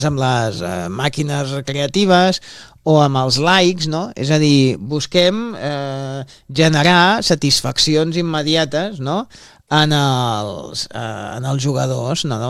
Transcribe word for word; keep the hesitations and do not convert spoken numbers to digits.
amb les eh, màquines recreatives o amb els likes, no? És a dir, busquem eh, generar satisfaccions immediates, no? en, els, eh, en els jugadors, no?